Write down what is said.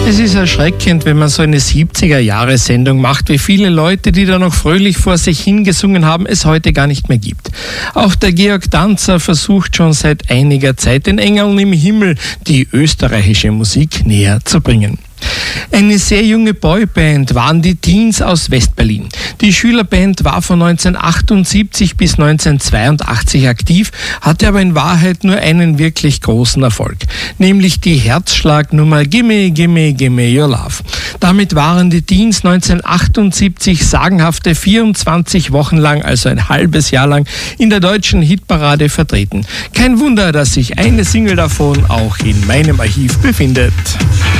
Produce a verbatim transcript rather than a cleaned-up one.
Es ist erschreckend, wenn man so eine siebziger-Jahre-Sendung macht, wie viele Leute, die da noch fröhlich vor sich hingesungen haben, es heute gar nicht mehr gibt. Auch der Georg Danzer versucht schon seit einiger Zeit, den Engeln im Himmel die österreichische Musik näher zu bringen. Eine sehr junge Boyband waren die Teens aus West-Berlin. Die Schülerband war von neunzehnhundertachtundsiebzig bis neunzehnhundertzweiundachtzig aktiv, hatte aber in Wahrheit nur einen wirklich großen Erfolg, nämlich die Herzschlagnummer Gimme, Gimme, Gimme Your Love. Damit waren die Teens neunzehnhundertachtundsiebzig sagenhafte vierundzwanzig Wochen lang, also ein halbes Jahr lang, in der deutschen Hitparade vertreten. Kein Wunder, dass sich eine Single davon auch in meinem Archiv befindet.